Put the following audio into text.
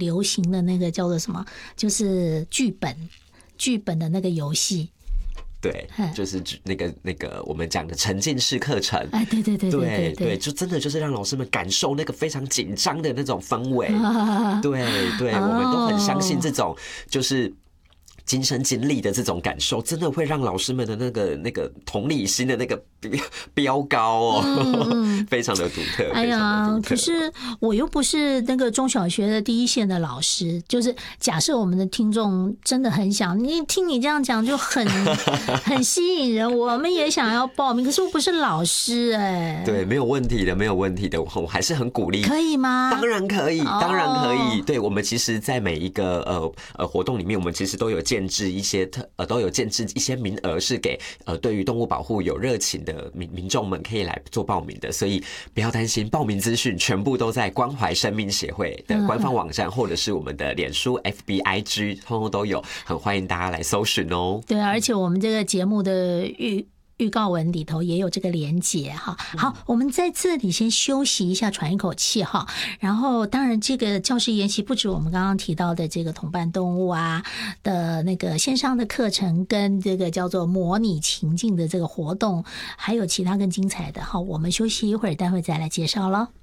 流行的那个叫做什么，就是剧本的那个游戏。 对，就是那个我们讲的沉浸式课程， 哎，对， 就真的就是让老师们感受那个非常紧张的那种氛围，对，我们都很相信这种就是亲身经历的这种感受，真的会让老师们的那个同理心的那个飙高哦，非常的独特。哎呀， 可是我又不是那个中小学的第一线的老师，就是假设我们的听众真的很想，你听你这样讲就很吸引人，我们也想要报名，可是我不是老师哎。 对，没有问题的，没有问题的，我还是很鼓励。 可以吗？ 当然可以，当然可以。对，我们其实，在每一个活动里面，我们其实都有建制一些名额，是给对于动物保护有热情的民众们可以来做报名的，所以不要担心，报名资讯全部都在关怀生命协会的官方网站，或者是我们的脸书、FB、IG， 通通都有，很欢迎大家来搜寻哦。 对，而且我们这个节目的预告文里头也有这个连结哈。好，我们在这里先休息一下，喘一口气哈。然后，当然这个教师研习不止我们刚刚提到的这个同伴动物啊的那个线上的课程，跟这个叫做模拟情境的这个活动，还有其他更精彩的哈。我们休息一会儿，待会再来介绍了。